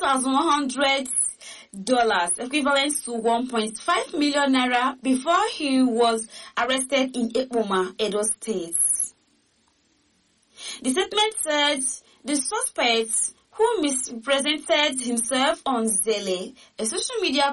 $1,100, equivalent to 1.5 million naira, before he was arrested in Ekpoma, Edo State. The statement said the suspect, who misrepresented himself on Zelle, a social media